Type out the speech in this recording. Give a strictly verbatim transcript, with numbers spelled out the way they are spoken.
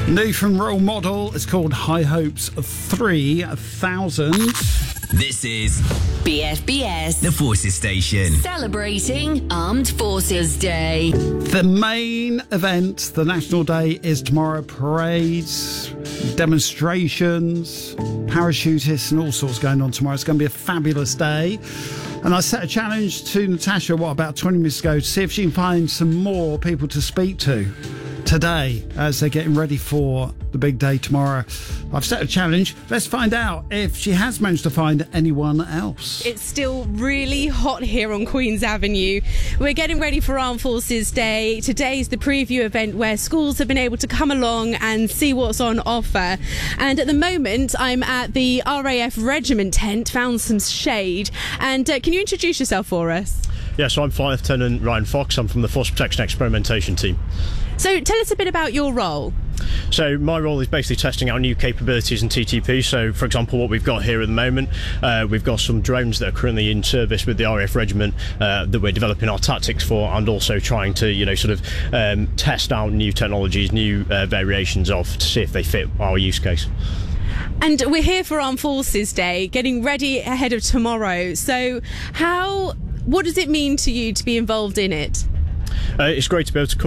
New from Role Model, it's called High Hopes three thousand. This is B F B S, the Forces Station. celebrating Armed Forces Day. The main event, the National Day, is tomorrow. Parades, demonstrations, parachutists and all sorts going on tomorrow. It's going to be a fabulous day. And I set a challenge to Natasha, what, about twenty minutes ago, to see if she can find some more people to speak to today as they're getting ready for the big day tomorrow. I've set a challenge. Let's find out if she has managed to find anyone else. It's still really hot here on Queen's Avenue. We're getting ready for Armed Forces Day. Today's the preview event where schools have been able to come along and see what's on offer. And at the moment, I'm at the R A F regiment tent, found some shade. And uh, can you introduce yourself for us? Yeah, so I'm Flight Lieutenant Ryan Fox. I'm from the Force Protection Experimentation Team. So tell us a bit about your role. So my role is basically testing out new capabilities in T T P. So, for example, what we've got here at the moment, uh, we've got some drones that are currently in service with the R A F regiment uh, that we're developing our tactics for, and also trying to, you know, sort of um, test out new technologies, new uh, variations of, to see if they fit our use case. And we're here for Armed Forces Day, getting ready ahead of tomorrow. So how, what does it mean to you to be involved in it? Uh, it's great to be able to come